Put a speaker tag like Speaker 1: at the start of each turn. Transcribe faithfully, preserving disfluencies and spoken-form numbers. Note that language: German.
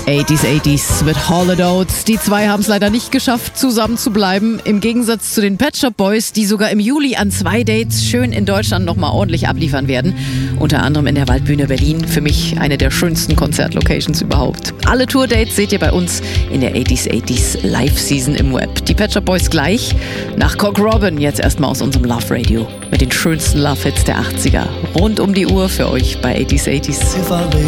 Speaker 1: achtziger achtziger mit Holidays. Die zwei haben es leider nicht geschafft, zusammen zu bleiben. Im Gegensatz zu den Pet Shop Boys, die sogar im Juli an zwei Dates schön in Deutschland nochmal ordentlich abliefern werden. Unter anderem in der Waldbühne Berlin. Für mich eine der schönsten Konzertlocations überhaupt. Alle Tour-Dates seht ihr bei uns in der achtziger achtziger Live-Season im Web. Die Pet Shop Boys gleich. Nach Cock Robin jetzt erstmal aus unserem Love Radio. Mit den schönsten Love-Hits der achtziger. Rund um die Uhr für euch bei achtziger achtziger.